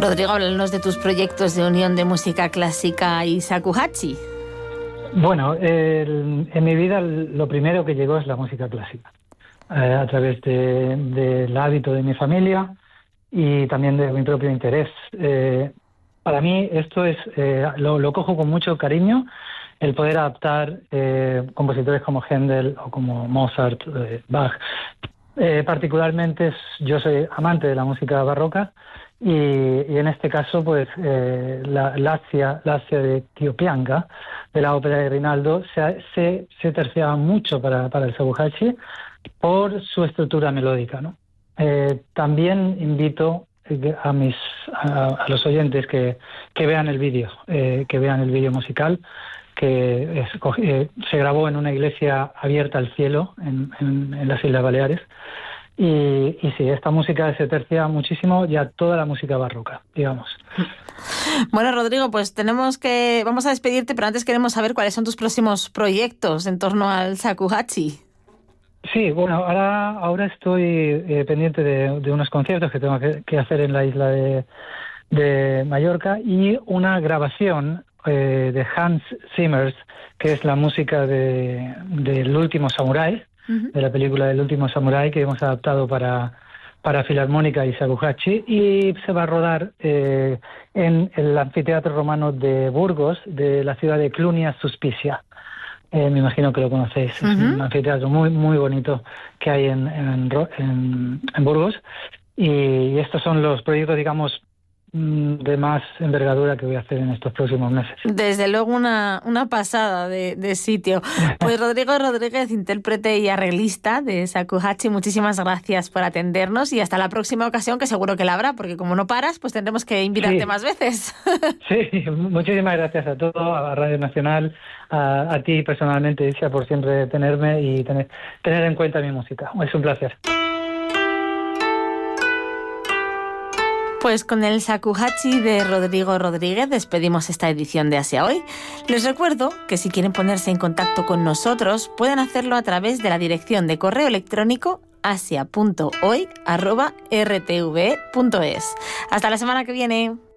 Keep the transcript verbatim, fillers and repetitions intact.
Rodrigo, háblanos de tus proyectos de unión de música clásica y shakuhachi. Bueno, el, en mi vida lo primero que llegó es la música clásica, eh, a través de, del hábito de mi familia y también de mi propio interés. Eh, para mí esto es eh, lo, lo cojo con mucho cariño, el poder adaptar eh, compositores como Händel o como Mozart, eh, Bach. Eh, particularmente yo soy amante de la música barroca y, y en este caso pues eh, la Lazia, Lazia de Tiopianga, de la ópera de Rinaldo, se, se, se terciaba mucho para, para el shakuhachi por su estructura melódica, ¿no? Eh, también invito a mis a, a los oyentes que, que vean el vídeo, eh, que vean el vídeo musical, que es, eh, se grabó en una iglesia abierta al cielo en, en, en las Islas Baleares. Y, y sí, esta música se tercia muchísimo ya toda la música barroca, digamos. Bueno, Rodrigo, pues tenemos que... Vamos a despedirte, pero antes queremos saber cuáles son tus próximos proyectos en torno al shakuhachi. Sí, bueno, ahora ahora estoy eh, pendiente de, de unos conciertos que tengo que, que hacer en la isla de, de Mallorca y una grabación eh, de Hans Zimmer, que es la música de del Último Samurái, uh-huh. de la película del Último Samurái, que hemos adaptado para, para filarmónica y shakuhachi, y se va a rodar eh, en el anfiteatro romano de Burgos, de la ciudad de Clunia Suspicia. Eh, me imagino que lo conocéis. Uh-huh. Es un anfiteatro muy muy bonito que hay en, en, en, en Burgos. Y estos son los proyectos, digamos, de más envergadura que voy a hacer en estos próximos meses. Desde luego una, una pasada de, de sitio. Pues Rodrigo Rodríguez, intérprete y arreglista de shakuhachi, muchísimas gracias por atendernos y hasta la próxima ocasión, que seguro que la habrá, porque como no paras, pues tendremos que invitarte sí. más veces. Sí, muchísimas gracias a todos, a Radio Nacional, a, a ti personalmente, Isia, por siempre tenerme y tener, tener en cuenta mi música. Es un placer. Pues con el shakuhachi de Rodrigo Rodríguez despedimos esta edición de Asia Hoy. Les recuerdo que si quieren ponerse en contacto con nosotros pueden hacerlo a través de la dirección de correo electrónico asia punto hoy arroba r t v punto es. Hasta la semana que viene.